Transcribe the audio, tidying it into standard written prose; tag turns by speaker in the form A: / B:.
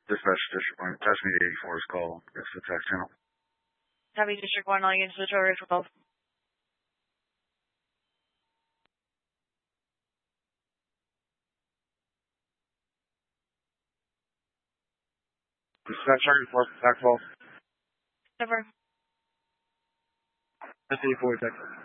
A: Dispatch District 1. Task me 84 is call. That's the text channel.
B: Copy District 1, all units switch over to 12.
A: Dispatch target 4, back 12.
B: Over.
A: That's 84, text.